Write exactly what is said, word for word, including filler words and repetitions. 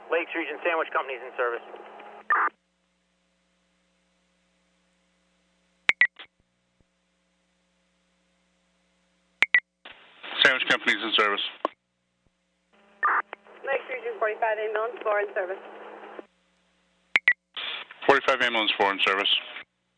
Lakes Region Sandwich Company's in service. Sandwich Company's in service. Lakes Region forty-five ambulance four in service. forty-five ambulance four in service.